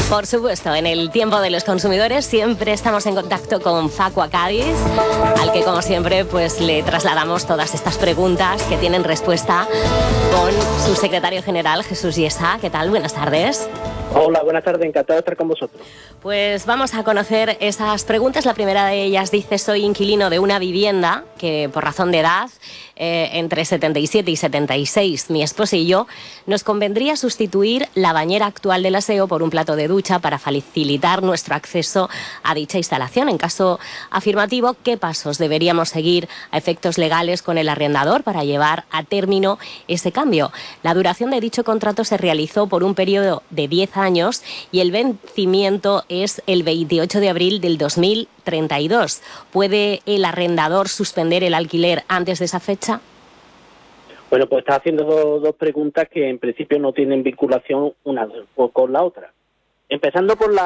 Por supuesto, en el tiempo de los consumidores siempre estamos en contacto con Facua Cádiz, al que como siempre pues le trasladamos todas estas preguntas que tienen respuesta con su secretario general, Jesús Yesa. ¿Qué tal? Buenas tardes. Hola, buenas tardes, encantado de estar con vosotros. Pues vamos a conocer esas preguntas. La primera de ellas dice: soy inquilino de una vivienda que por razón de edad, entre 77 y 76, mi esposo y yo, nos convendría sustituir la bañera actual del aseo por un plato de ducha para facilitar nuestro acceso a dicha instalación. En caso afirmativo, ¿qué pasos deberíamos seguir a efectos legales con el arrendador para llevar a término ese cambio? La duración de dicho contrato se realizó por un periodo de 10 años y el vencimiento es el 28 de abril del 2032. ¿Puede el arrendador suspender el alquiler antes de esa fecha? Bueno, pues está haciendo dos preguntas que en principio no tienen vinculación una con la otra. Empezando por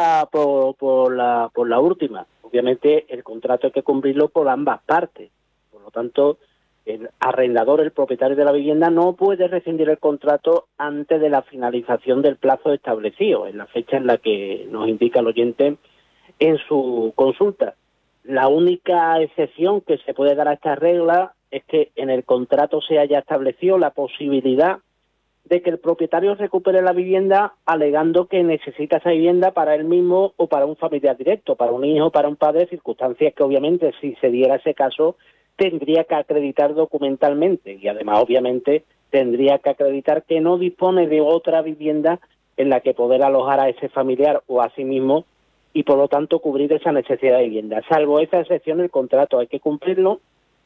la última. Obviamente el contrato hay que cumplirlo por ambas partes. Por lo tanto, el arrendador, el propietario de la vivienda, no puede rescindir el contrato antes de la finalización del plazo establecido, en la fecha en la que nos indica el oyente en su consulta. La única excepción que se puede dar a esta regla es que en el contrato se haya establecido la posibilidad de que el propietario recupere la vivienda alegando que necesita esa vivienda para él mismo o para un familiar directo, para un hijo, para un padre, circunstancias que obviamente si se diera ese caso tendría que acreditar documentalmente y además obviamente tendría que acreditar que no dispone de otra vivienda en la que poder alojar a ese familiar o a sí mismo y por lo tanto cubrir esa necesidad de vivienda. Salvo esa excepción, el contrato hay que cumplirlo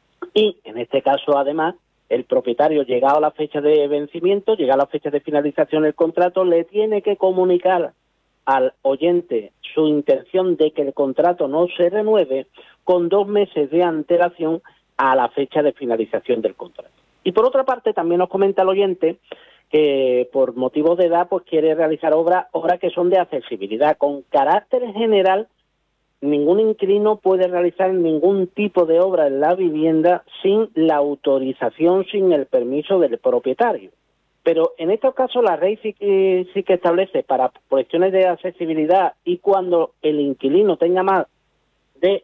y en este caso además el propietario, llegado a la fecha de vencimiento, llegado a la fecha de finalización del contrato, le tiene que comunicar al oyente su intención de que el contrato no se renueve con 2 meses de antelación a la fecha de finalización del contrato. Y por otra parte también nos comenta el oyente que por motivos de edad pues quiere realizar obras que son de accesibilidad. Con carácter general, ningún inquilino puede realizar ningún tipo de obra en la vivienda sin la autorización, sin el permiso del propietario. Pero en estos casos la ley sí que establece para cuestiones de accesibilidad y cuando el inquilino tenga más de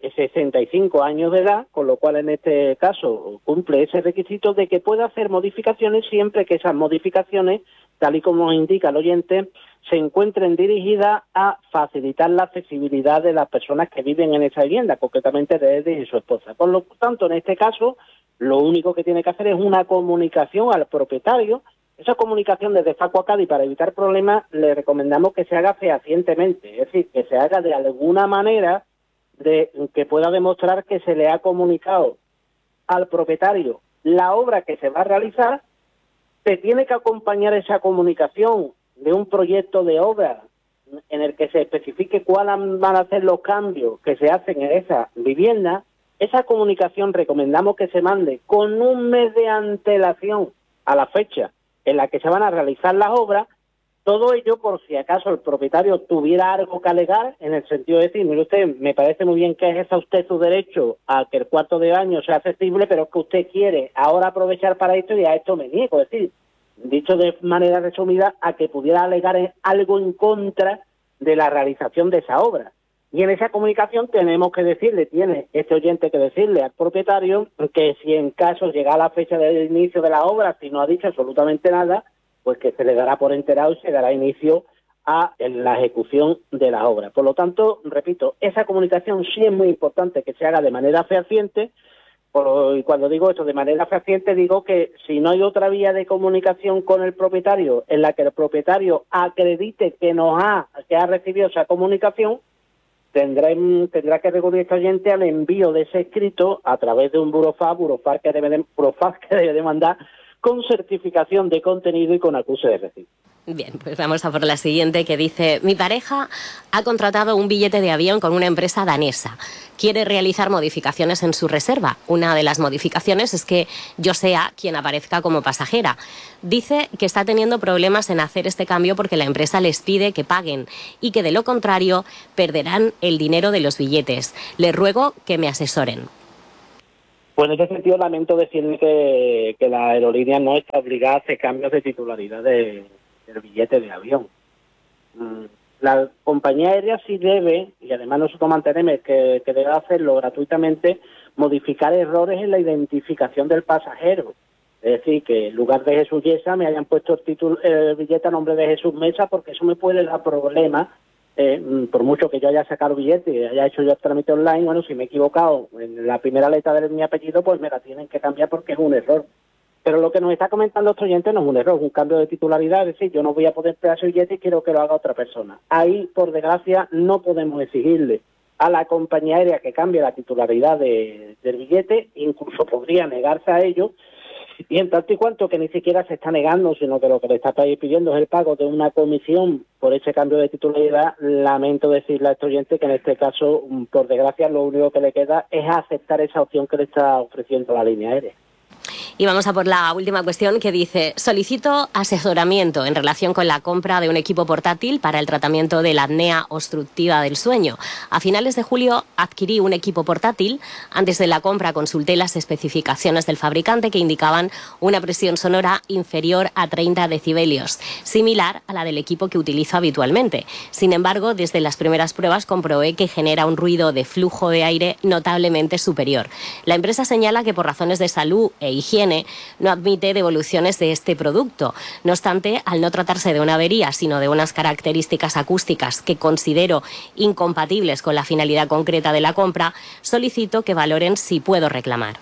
65 años de edad, con lo cual en este caso cumple ese requisito de que pueda hacer modificaciones siempre que esas modificaciones, tal y como nos indica el oyente, se encuentren dirigidas a facilitar la accesibilidad de las personas que viven en esa vivienda, concretamente de él y su esposa. Por lo tanto, en este caso, lo único que tiene que hacer es una comunicación al propietario. Esa comunicación desde Facua Cádiz, para evitar problemas, le recomendamos que se haga fehacientemente, es decir, que se haga de alguna manera de que pueda demostrar que se le ha comunicado al propietario la obra que se va a realizar. Se tiene que acompañar esa comunicación de un proyecto de obra en el que se especifique cuáles van a ser los cambios que se hacen en esa vivienda. Esa comunicación recomendamos que se mande con 1 mes de antelación a la fecha en la que se van a realizar las obras. Todo ello por si acaso el propietario tuviera algo que alegar, en el sentido de decir, mire usted, me parece muy bien que ejerza usted su derecho a que el cuarto de baño sea accesible, pero es que usted quiere ahora aprovechar para esto y a esto me niego. Es decir, dicho de manera resumida, a que pudiera alegar algo en contra de la realización de esa obra. Y en esa comunicación tenemos que decirle, tiene este oyente que decirle al propietario que si en caso llega a la fecha del inicio de la obra, si no ha dicho absolutamente nada, pues que se le dará por enterado y se dará inicio a la ejecución de la obra. Por lo tanto, repito, esa comunicación sí es muy importante que se haga de manera fehaciente. Y cuando digo esto de manera fehaciente, digo que si no hay otra vía de comunicación con el propietario en la que el propietario acredite que ha recibido esa comunicación, tendrá que recurrir este oyente al envío de ese escrito a través de un burofax que debe de mandar con certificación de contenido y con acuse de recibo. Bien, pues vamos a por la siguiente, que dice: mi pareja ha contratado un billete de avión con una empresa danesa. Quiere realizar modificaciones en su reserva. Una de las modificaciones es que yo sea quien aparezca como pasajera. Dice que está teniendo problemas en hacer este cambio porque la empresa les pide que paguen y que de lo contrario perderán el dinero de los billetes. Les ruego que me asesoren. Pues en este sentido lamento decirle que la aerolínea no está obligada a hacer cambios de titularidad del billete de avión. La compañía aérea sí debe, y además nosotros mantenemos que debe hacerlo gratuitamente, modificar errores en la identificación del pasajero. Es decir, que en lugar de Jesús Yesa me hayan puesto el billete a nombre de Jesús Mesa, porque eso me puede dar problemas. Por mucho que yo haya sacado billete y haya hecho yo el trámite online, bueno, si me he equivocado en la primera letra de mi apellido, pues me la tienen que cambiar porque es un error. Pero lo que nos está comentando este oyente no es un error, es un cambio de titularidad, es decir, yo no voy a poder pegar ese billete y quiero que lo haga otra persona. Ahí, por desgracia, no podemos exigirle a la compañía aérea que cambie la titularidad del billete, incluso podría negarse a ello, y en tanto y cuanto que ni siquiera se está negando, sino que lo que le está pidiendo es el pago de una comisión por ese cambio de titularidad, lamento decirle a este oyente que en este caso, por desgracia, lo único que le queda es aceptar esa opción que le está ofreciendo la línea aérea. Y vamos a por la última cuestión que dice: solicito asesoramiento en relación con la compra de un equipo portátil para el tratamiento de la apnea obstructiva del sueño. A finales de julio adquirí un equipo portátil. Antes de la compra consulté las especificaciones del fabricante que indicaban una presión sonora inferior a 30 decibelios, similar a la del equipo que utilizo habitualmente. Sin embargo, desde las primeras pruebas comprobé que genera un ruido de flujo de aire notablemente superior. La empresa señala que por razones de salud e higiene no admite devoluciones de este producto. No obstante, al no tratarse de una avería, sino de unas características acústicas que considero incompatibles con la finalidad concreta de la compra, solicito que valoren si puedo reclamar.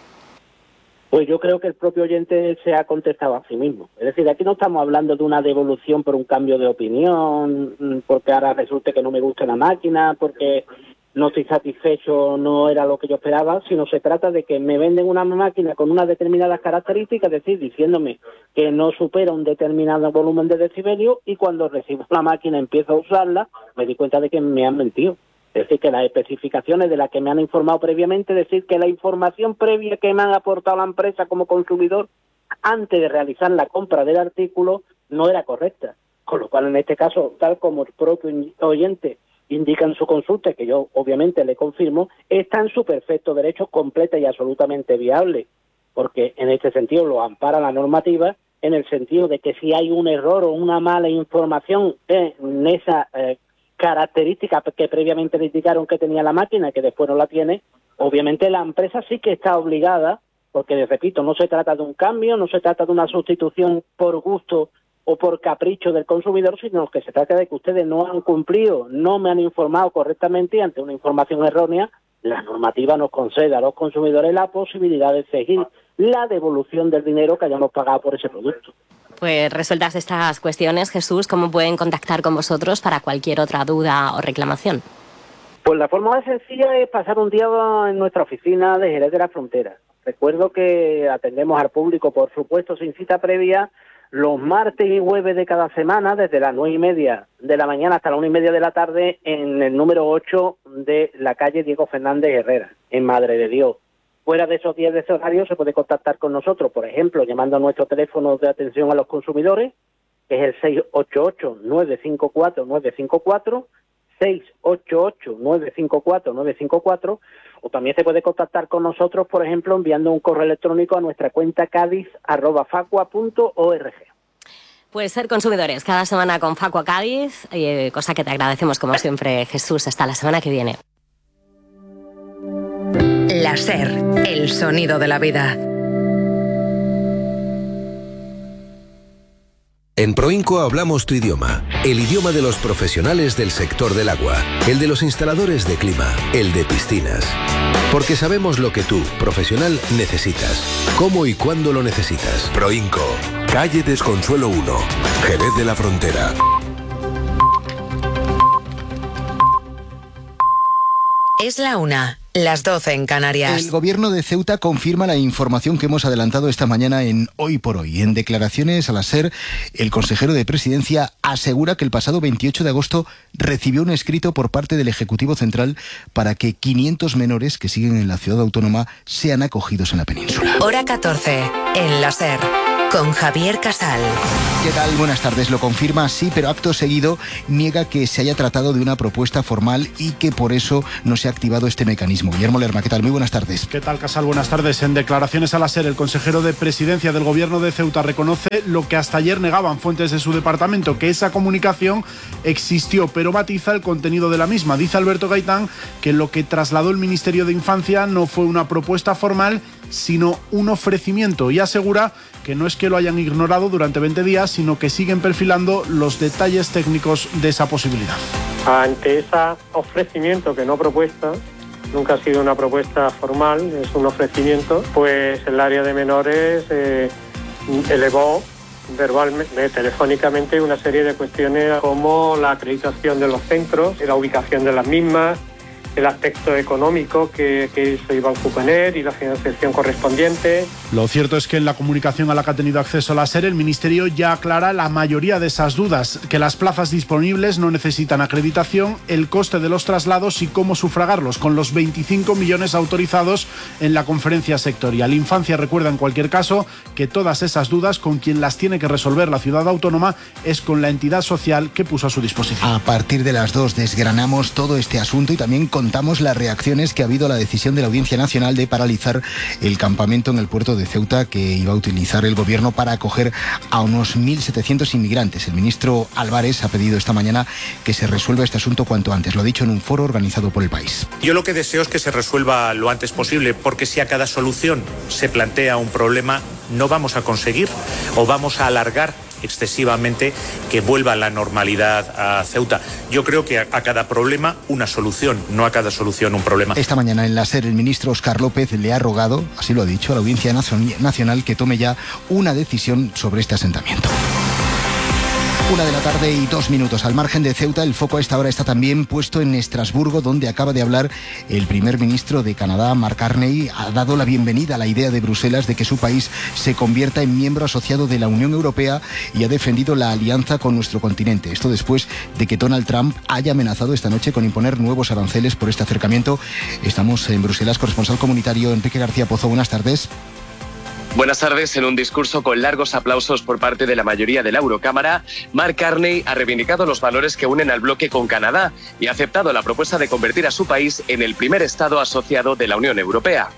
Pues yo creo que el propio oyente se ha contestado a sí mismo. Es decir, aquí no estamos hablando de una devolución por un cambio de opinión, porque ahora resulte que no me gusta la máquina, porque no estoy satisfecho, no era lo que yo esperaba, sino se trata de que me venden una máquina con unas determinadas características, es decir, diciéndome que no supera un determinado volumen de decibelios, y cuando recibo la máquina y empiezo a usarla, me di cuenta de que me han mentido. Es decir, que las especificaciones de las que me han informado previamente, es decir, que la información previa que me han aportado la empresa como consumidor antes de realizar la compra del artículo no era correcta. Con lo cual, en este caso, tal como el propio oyente indica en su consulta, que yo obviamente le confirmo, está en su perfecto derecho, completa y absolutamente viable, porque en este sentido lo ampara la normativa, en el sentido de que si hay un error o una mala información en esa característica que previamente le indicaron que tenía la máquina, que después no la tiene, obviamente la empresa sí que está obligada, porque, repito, no se trata de un cambio, no se trata de una sustitución por gusto o por capricho del consumidor, sino que se trata de que ustedes no han cumplido, no me han informado correctamente, y ante una información errónea, la normativa nos concede a los consumidores la posibilidad de exigir la devolución del dinero que hayamos pagado por ese producto. Pues resueltas estas cuestiones, Jesús, ¿cómo pueden contactar con vosotros para cualquier otra duda o reclamación? Pues la forma más sencilla es pasar un día en nuestra oficina de Jerez de la Frontera. Recuerdo que atendemos al público, por supuesto, sin cita previa, los martes y jueves de cada semana, desde las 9:30 de la mañana hasta las 1:30 de la tarde, en el número 8 de la calle Diego Fernández Herrera, en Madre de Dios. Fuera de esos días de ese horario se puede contactar con nosotros, por ejemplo, llamando a nuestro teléfono de atención a los consumidores, que es el 688-954-954, 688-954-954, o también se puede contactar con nosotros, por ejemplo, enviando un correo electrónico a nuestra cuenta cádiz@facua.org. Pues ser consumidores cada semana con Facua Cádiz, cosa que te agradecemos como siempre, Jesús. Hasta la semana que viene. La SER, el sonido de la vida. En Proinco hablamos tu idioma, el idioma de los profesionales del sector del agua, el de los instaladores de clima, el de piscinas. Porque sabemos lo que tú, profesional, necesitas, cómo y cuándo lo necesitas. Proinco, calle Desconsuelo 1, Jerez de la Frontera. Es la 1, las 12 en Canarias. El gobierno de Ceuta confirma la información que hemos adelantado esta mañana en Hoy por Hoy. En declaraciones a la SER, el consejero de Presidencia asegura que el pasado 28 de agosto recibió un escrito por parte del Ejecutivo Central para que 500 menores que siguen en la ciudad autónoma sean acogidos en la península. Hora 14, en la SER. con Javier Casal. ¿Qué tal? Buenas tardes. Lo confirma, sí, pero acto seguido niega que se haya tratado de una propuesta formal y que por eso no se ha activado este mecanismo. Guillermo Lerma, ¿qué tal? Muy buenas tardes. ¿Qué tal, Casal? Buenas tardes. En declaraciones a la SER, el consejero de Presidencia del Gobierno de Ceuta reconoce lo que hasta ayer negaban fuentes de su departamento, que esa comunicación existió, pero matiza el contenido de la misma. Dice Alberto Gaitán que lo que trasladó el Ministerio de Infancia no fue una propuesta formal, sino un ofrecimiento, y asegura que no es que lo hayan ignorado durante 20 días, sino que siguen perfilando los detalles técnicos de esa posibilidad. Ante ese ofrecimiento, que no propuesta, nunca ha sido una propuesta formal, es un ofrecimiento, pues el área de menores elevó verbalmente, telefónicamente, una serie de cuestiones como la acreditación de los centros, la ubicación de las mismas, el aspecto económico que se iba a suponer y la financiación correspondiente. Lo cierto es que en la comunicación a la que ha tenido acceso la SER, el Ministerio ya aclara la mayoría de esas dudas, que las plazas disponibles no necesitan acreditación, el coste de los traslados y cómo sufragarlos, con los 25 millones autorizados en la conferencia sectorial. Infancia recuerda en cualquier caso que todas esas dudas, con quien las tiene que resolver la ciudad autónoma, es con la entidad social que puso a su disposición. A partir de las 2 desgranamos todo este asunto y también contamos las reacciones que ha habido a la decisión de la Audiencia Nacional de paralizar el campamento en el puerto de Ceuta que iba a utilizar el gobierno para acoger a unos 1.700 inmigrantes. El ministro Álvarez ha pedido esta mañana que se resuelva este asunto cuanto antes. Lo ha dicho en un foro organizado por El País. Yo lo que deseo es que se resuelva lo antes posible, porque si a cada solución se plantea un problema, no vamos a conseguir o vamos a alargar excesivamente que vuelva a la normalidad a Ceuta. Yo creo que a cada problema una solución, no a cada solución un problema. Esta mañana en la SER el ministro Óscar López le ha rogado, así lo ha dicho, a la Audiencia Nacional que tome ya una decisión sobre este asentamiento. 1:02 p.m. Al margen de Ceuta, el foco a esta hora está también puesto en Estrasburgo, donde acaba de hablar el primer ministro de Canadá, Mark Carney. Ha dado la bienvenida a la idea de Bruselas de que su país se convierta en miembro asociado de la Unión Europea y ha defendido la alianza con nuestro continente. Esto después de que Donald Trump haya amenazado esta noche con imponer nuevos aranceles por este acercamiento. Estamos en Bruselas. Corresponsal comunitario Enrique García Pozo, buenas tardes. Buenas tardes. En un discurso con largos aplausos por parte de la mayoría de la Eurocámara, Mark Carney ha reivindicado los valores que unen al bloque con Canadá y ha aceptado la propuesta de convertir a su país en el primer Estado asociado de la Unión Europea.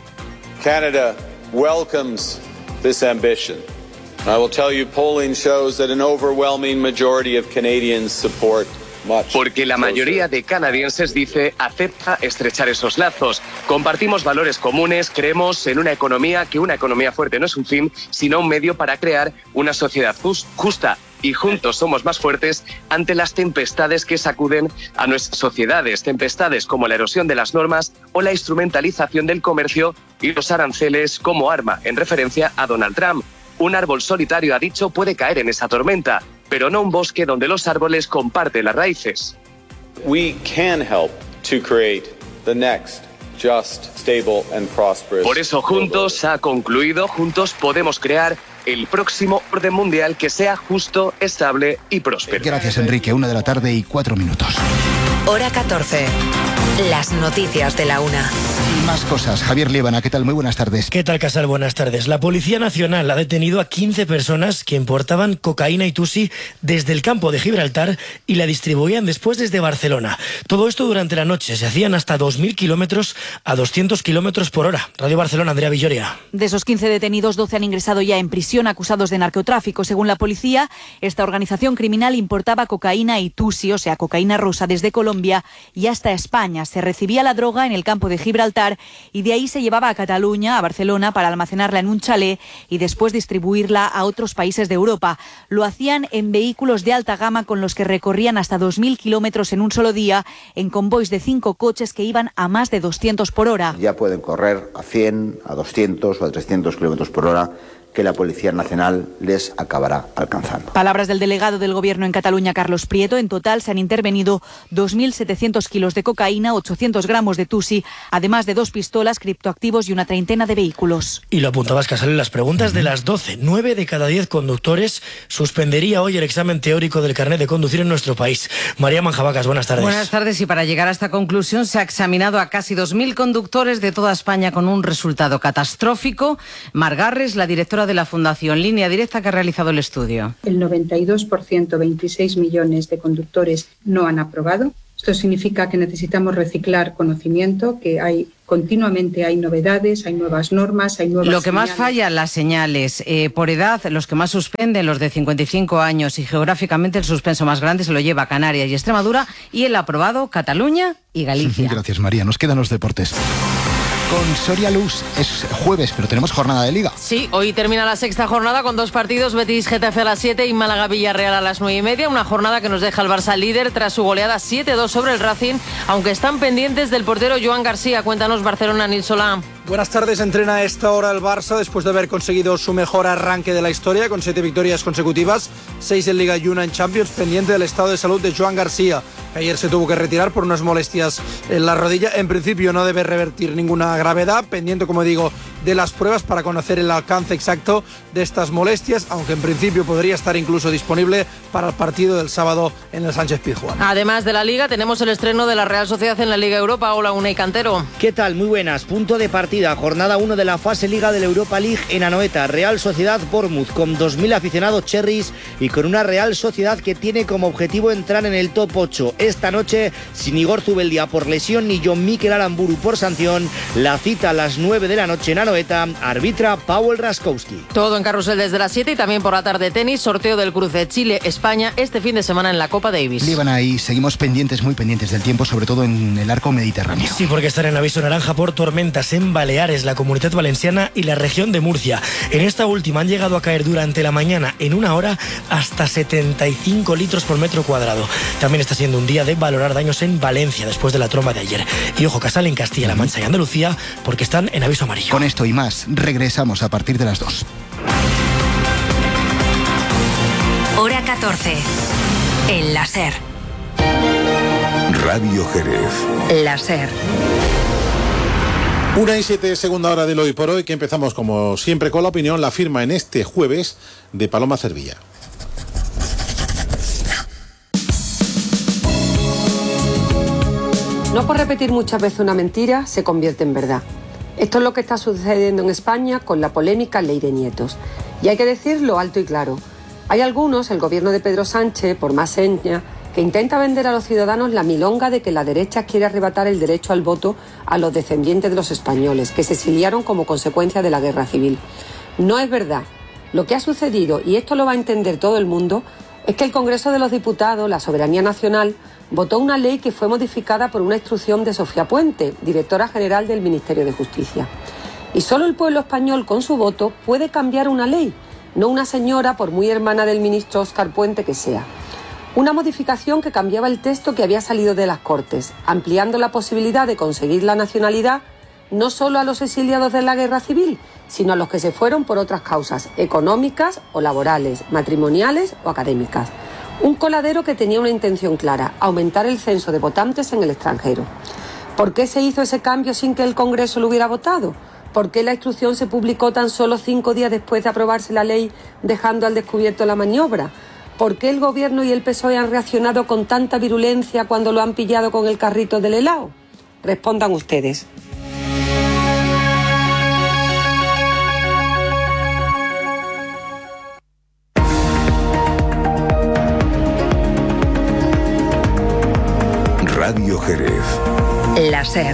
Canada welcomes this ambition. I will tell you, polling shows that an overwhelming majority of Canadians support. Porque la mayoría de canadienses, dice, acepta estrechar esos lazos. Compartimos valores comunes, creemos en una economía fuerte no es un fin, sino un medio para crear una sociedad justa. Y juntos somos más fuertes ante las tempestades que sacuden a nuestras sociedades. Tempestades como la erosión de las normas o la instrumentalización del comercio y los aranceles como arma, en referencia a Donald Trump. Un árbol solitario, ha dicho, puede caer en esa tormenta, pero no un bosque donde los árboles comparten las raíces. We can help to create the next just, stable and prosperous. Por eso juntos, ha concluido, juntos podemos crear el próximo orden mundial que sea justo, estable y próspero. Gracias, Enrique. 1:04 p.m. Hora 14. Las noticias de la una. Y más cosas. Javier Liébana, ¿qué tal? Muy buenas tardes. ¿Qué tal, Casal? Buenas tardes. La Policía Nacional ha detenido a 15 personas que importaban cocaína y tusi desde el campo de Gibraltar y la distribuían después desde Barcelona. Todo esto durante la noche. Se hacían hasta 2.000 kilómetros a 200 kilómetros por hora. Radio Barcelona, Andrea Villoria. De esos 15 detenidos, 12 han ingresado ya en prisión acusados de narcotráfico. Según la policía, esta organización criminal importaba cocaína y tusi, o sea, cocaína rosa, desde Colombia y hasta España. Se recibía la droga en el campo de Gibraltar y de ahí se llevaba a Cataluña, a Barcelona, para almacenarla en un chalet y después distribuirla a otros países de Europa. Lo hacían en vehículos de alta gama con los que recorrían hasta 2.000 kilómetros en un solo día, en convoys de 5 coches que iban a más de 200 por hora. Ya pueden correr a 100, a 200 o a 300 kilómetros por hora, que la Policía Nacional les acabará alcanzando. Palabras del delegado del Gobierno en Cataluña, Carlos Prieto. En total se han intervenido 2.700 kilos de cocaína, 800 gramos de tusi, además de 2 pistolas, criptoactivos y una treintena de vehículos. Y lo apuntabas, Casal, en las preguntas de las 12. 9 de cada 10 conductores suspendería hoy el examen teórico del carnet de conducir en nuestro país. María Manjabacas, buenas tardes. Buenas tardes. Y para llegar a esta conclusión se ha examinado a casi 2.000 conductores de toda España con un resultado catastrófico. Mar Garres, la directora de la Fundación Línea Directa, que ha realizado el estudio. El 92%, 26 millones de conductores no han aprobado. Esto significa que necesitamos reciclar conocimiento, que continuamente hay novedades, hay nuevas normas, hay nuevas Lo que más señales. falla, las señales. Por edad, los que más suspenden, los de 55 años, y geográficamente el suspenso más grande se lo lleva Canarias y Extremadura, y el aprobado Cataluña y Galicia. Gracias, María. Nos quedan los deportes. Con Soria Luz es jueves, pero tenemos jornada de Liga. Sí, hoy termina la sexta jornada con 2 partidos, Betis Getafe a las 7 y Málaga Villarreal a las 9:30. Una jornada que nos deja el Barça líder tras su goleada 7-2 sobre el Racing, aunque están pendientes del portero Joan García. Cuéntanos, Barcelona, Nil Solá. Buenas tardes, entrena a esta hora el Barça después de haber conseguido su mejor arranque de la historia con 7 victorias consecutivas, 6 en Liga y 1 en Champions, pendiente del estado de salud de Joan García, que ayer se tuvo que retirar por unas molestias en la rodilla. En principio no debe revertir ninguna gravedad, pendiente, como digo, de las pruebas para conocer el alcance exacto de estas molestias, aunque en principio podría estar incluso disponible para el partido del sábado en el Sánchez Pizjuán. Además de la Liga, tenemos el estreno de la Real Sociedad en la Liga Europa. Hola, Unai Cantero. ¿Qué tal? Muy buenas. Punto de partida. Jornada 1 de la fase Liga de la Europa League en Anoeta. Real Sociedad Bournemouth con 2.000 aficionados cherries y con una Real Sociedad que tiene como objetivo entrar en el top 8. Esta noche, sin Igor Zubeldia por lesión ni John Mikel Aramburu por sanción, la cita a las 9 de la noche en Anoeta. Arbitra Paweł Raskowski. Todo en carrusel desde las 7 y también por la tarde tenis, sorteo del cruce Chile-España este fin de semana en la Copa Davis. Líbana, y seguimos pendientes, muy pendientes del tiempo, sobre todo en el arco mediterráneo. Sí, porque están en aviso naranja por tormentas en Baleares, la Comunidad Valenciana y la región de Murcia. En esta última han llegado a caer durante la mañana, en una hora, hasta 75 litros por metro cuadrado. También está siendo un día de valorar daños en Valencia después de la tromba de ayer. Y ojo, Casal en Castilla-La Mancha y Andalucía, porque están en aviso amarillo. Con esto y más, regresamos a partir de las 2. Hora 14. El la SER. Radio Jerez. La SER. 1:07, segunda hora del Hoy por Hoy, que empezamos como siempre con la opinión, la firma en este jueves de Paloma Cervilla. No por repetir muchas veces una mentira se convierte en verdad. Esto es lo que está sucediendo en España con la polémica Ley de Nietos. Y hay que decirlo alto y claro. Hay algunos, el gobierno de Pedro Sánchez, por más señas, que intenta vender a los ciudadanos la milonga de que la derecha quiere arrebatar el derecho al voto a los descendientes de los españoles, que se exiliaron como consecuencia de la guerra civil. No es verdad. Lo que ha sucedido, y esto lo va a entender todo el mundo, es que el Congreso de los Diputados, la Soberanía Nacional, votó una ley que fue modificada por una instrucción de Sofía Puente, directora general del Ministerio de Justicia. Y solo el pueblo español, con su voto, puede cambiar una ley, no una señora, por muy hermana del ministro Óscar Puente que sea. Una modificación que cambiaba el texto que había salido de las Cortes, ampliando la posibilidad de conseguir la nacionalidad no solo a los exiliados de la guerra civil, sino a los que se fueron por otras causas, económicas o laborales, matrimoniales o académicas. Un coladero que tenía una intención clara, aumentar el censo de votantes en el extranjero. ¿Por qué se hizo ese cambio sin que el Congreso lo hubiera votado? ¿Por qué la instrucción se publicó tan solo 5 días después de aprobarse la ley, dejando al descubierto la maniobra? ¿Por qué el Gobierno y el PSOE han reaccionado con tanta virulencia cuando lo han pillado con el carrito del helado? Respondan ustedes. Radio Jerez. La SER.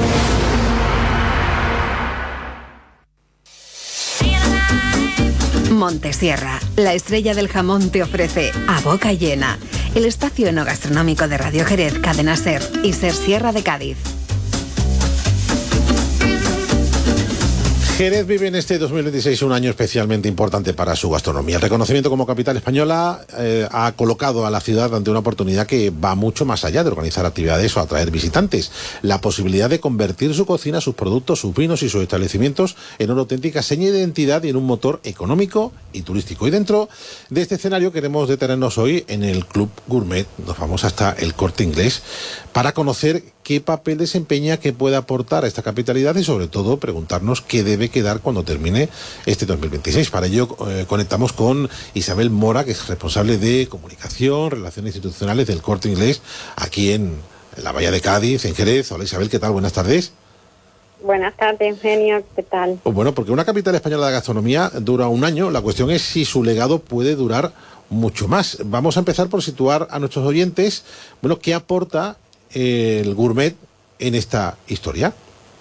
Montesierra, la estrella del jamón, te ofrece A Boca Llena, el espacio enogastronómico de Radio Jerez, Cadena SER y SER Sierra de Cádiz. Jerez vive en este 2026 un año especialmente importante para su gastronomía. El reconocimiento como capital española ha colocado a la ciudad ante una oportunidad que va mucho más allá de organizar actividades o atraer visitantes. La posibilidad de convertir su cocina, sus productos, sus vinos y sus establecimientos en una auténtica seña de identidad y en un motor económico y turístico. Y dentro de este escenario queremos detenernos hoy en el Club Gourmet. Nos vamos hasta el Corte Inglés para conocer qué papel desempeña, qué puede aportar a esta capitalidad y sobre todo preguntarnos qué debe quedar cuando termine este 2026. Para ello conectamos con Isabel Mora, que es responsable de comunicación, relaciones institucionales del Corte Inglés aquí en la Bahía de Cádiz, en Jerez. Hola Isabel, ¿qué tal? Buenas tardes. Buenas tardes, Eugenio, ¿qué tal? Bueno, porque una capital española de gastronomía dura un año, la cuestión es si su legado puede durar mucho más. Vamos a empezar por situar a nuestros oyentes, bueno, ¿qué aporta el gourmet en esta historia?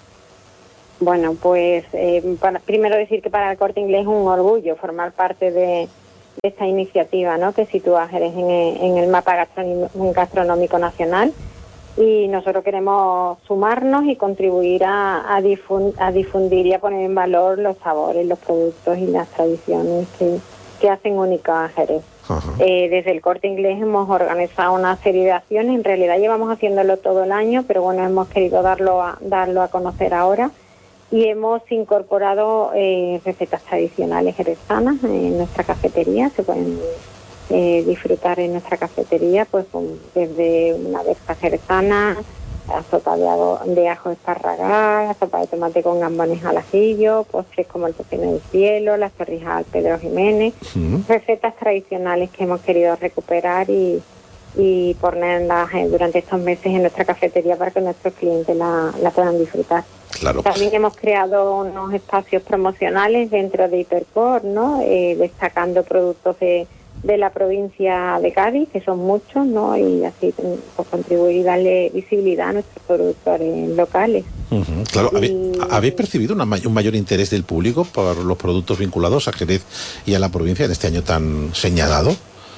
Bueno, pues primero decir que para el Corte Inglés es un orgullo formar parte de esta iniciativa, ¿no?, que sitúa a Jerez en el mapa gastronómico nacional, y nosotros queremos sumarnos y contribuir a difundir y a poner en valor los sabores, los productos y las tradiciones que hacen única a Jerez. Desde el Corte Inglés hemos organizado una serie de acciones. En realidad llevamos haciéndolo todo el año, pero bueno, hemos querido darlo a conocer ahora, y hemos incorporado recetas tradicionales jerezanas en nuestra cafetería. Se pueden disfrutar en nuestra cafetería, pues desde una berza jerezana, la sopa de ajo esparragal, la sopa de tomate con gambones al ajillo, postres como el tocino del cielo, las torrijas al Pedro Jiménez, recetas tradicionales que hemos querido recuperar y ponerlas durante estos meses en nuestra cafetería para que nuestros clientes la puedan disfrutar. Claro. También hemos creado unos espacios promocionales dentro de Hipercor, ¿no? Destacando productos de la provincia de Cádiz, que son muchos, ¿no? Y así pues, contribuir y darle visibilidad a nuestros productores locales. Claro, ¿habéis percibido un mayor interés del público por los productos vinculados a Jerez y a la provincia en este año tan señalado?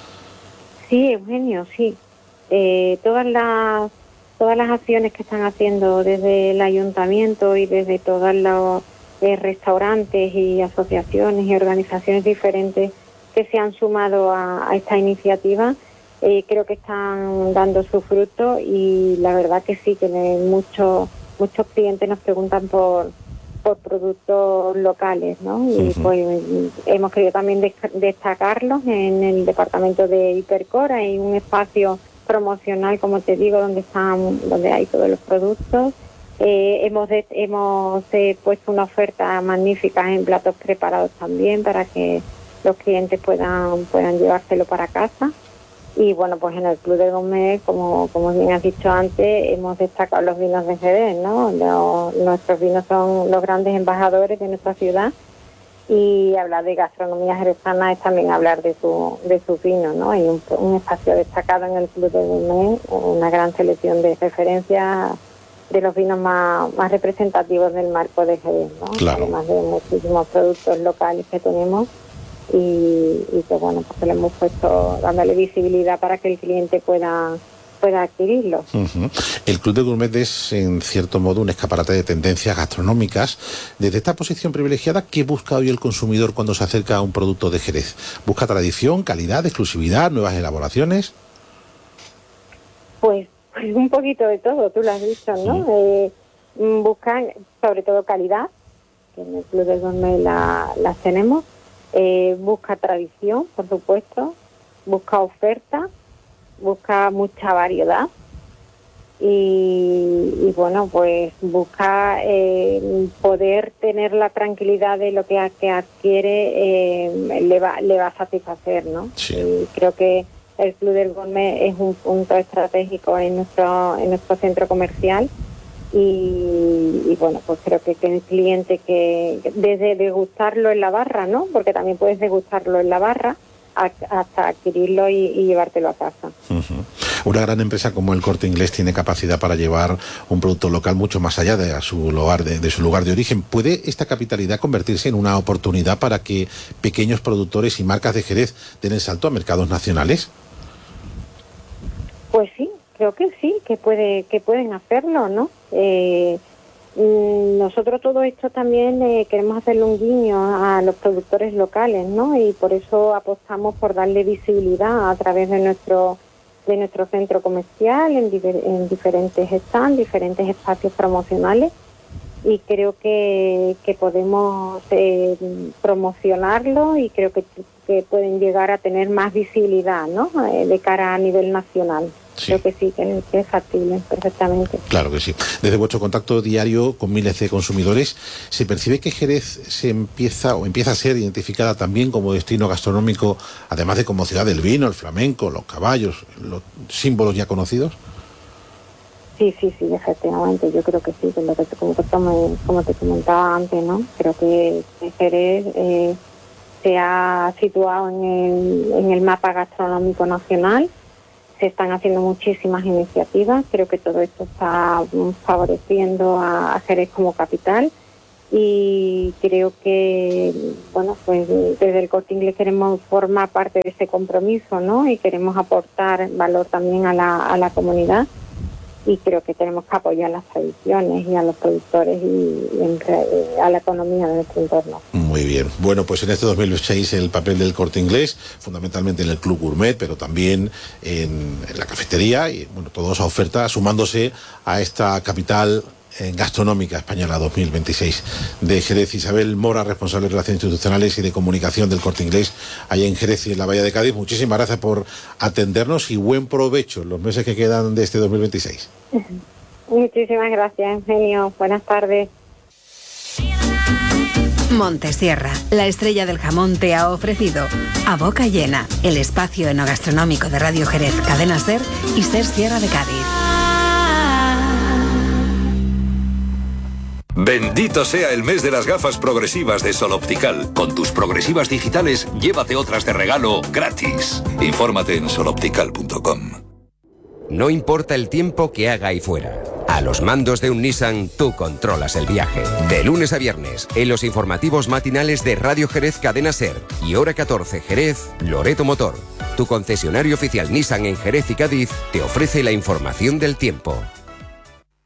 Sí, Eugenio, sí. Todas las acciones que están haciendo desde el ayuntamiento y desde todos los restaurantes y asociaciones y organizaciones diferentes que se han sumado a esta iniciativa, creo que están dando su fruto, y la verdad que sí, que muchos clientes nos preguntan por productos locales, ¿no? Y pues hemos querido también destacarlos en el departamento de Hipercor. Hay un espacio promocional, como te digo, donde hay todos los productos. Hemos puesto una oferta magnífica en platos preparados también para que los clientes puedan llevárselo para casa. Y bueno, pues en el Club de Gourmet, como bien has dicho antes, hemos destacado los vinos de Jerez, ¿no? Nuestros vinos son los grandes embajadores de nuestra ciudad, y hablar de gastronomía jerezana es también hablar de sus vinos, ¿no? Hay un espacio destacado en el Club de Gourmet, una gran selección de referencias de los vinos más representativos del marco de Jerez, ¿no? Claro. Además de muchísimos productos locales que tenemos, y que bueno, pues le hemos puesto dándole visibilidad para que el cliente pueda adquirirlo. El Club de Gourmet es, en cierto modo, un escaparate de tendencias gastronómicas. Desde esta posición privilegiada, ¿qué busca hoy el consumidor cuando se acerca a un producto de Jerez? ¿Busca tradición, calidad, exclusividad, nuevas elaboraciones? Pues un poquito de todo, tú lo has dicho, ¿no? Buscan sobre todo calidad, que en el Club de Gourmet las tenemos. Busca tradición, por supuesto, busca oferta, busca mucha variedad, y bueno, pues busca poder tener la tranquilidad de lo que adquiere le va a satisfacer, ¿no? Sí. Y creo que el Club del Gourmet es un punto estratégico en nuestro centro comercial. Y bueno, pues creo que el cliente, que desde degustarlo en la barra, ¿no? Porque también puedes degustarlo en la barra hasta adquirirlo y llevártelo a casa. Una gran empresa como el Corte Inglés tiene capacidad para llevar un producto local mucho más allá de su lugar de origen. ¿Puede esta capitalidad convertirse en una oportunidad para que pequeños productores y marcas de Jerez den el salto a mercados nacionales? Pues sí, creo que sí, que pueden hacerlo, ¿no? Nosotros todo esto también queremos hacerle un guiño a los productores locales, ¿no? Y por eso apostamos por darle visibilidad a través de nuestro centro comercial, en diferentes stands, diferentes espacios promocionales, y creo que podemos promocionarlo, y creo que pueden llegar a tener más visibilidad, ¿no? De cara a nivel nacional. Sí. Creo que sí, que es factible perfectamente. Claro que sí. Desde vuestro contacto diario con miles de consumidores, ¿se percibe que Jerez empieza a ser identificada también como destino gastronómico, además de como ciudad del vino, el flamenco, los caballos, los símbolos ya conocidos? Sí, efectivamente, yo creo que sí, como te comentaba antes, ¿no? Creo que Jerez se ha situado en el mapa gastronómico nacional, se están haciendo muchísimas iniciativas, creo que todo esto está favoreciendo a Jerez como capital y creo que, bueno, pues desde el Corte Inglés queremos formar parte de ese compromiso, ¿no? Y queremos aportar valor también a la comunidad. Y creo que tenemos que apoyar las tradiciones y a los productores y a la economía de nuestro entorno. Muy bien. Bueno, pues en este 2006 el papel del Corte Inglés, fundamentalmente en el Club Gourmet, pero también en la cafetería y bueno, toda esa oferta sumándose a esta capital gastronómica española 2026 de Jerez. Isabel Mora, responsable de Relaciones Institucionales y de Comunicación del Corte Inglés allá en Jerez y en la Bahía de Cádiz. Muchísimas gracias por atendernos y buen provecho en los meses que quedan de este 2026. Muchísimas gracias, Eugenio. Buenas tardes. Montesierra, la estrella del jamón, te ha ofrecido A Boca Llena, el espacio enogastronómico de Radio Jerez, Cadena SER y SER Sierra de Cádiz. Bendito sea el mes de las gafas progresivas de Sol Optical. Con tus progresivas digitales, llévate otras de regalo gratis. Infórmate en soloptical.com. No importa el tiempo que haga ahí fuera. A los mandos de un Nissan, tú controlas el viaje. De lunes a viernes, en los informativos matinales de Radio Jerez Cadena SER y Hora 14 Jerez, Loreto Motor. Tu concesionario oficial Nissan en Jerez y Cádiz te ofrece la información del tiempo.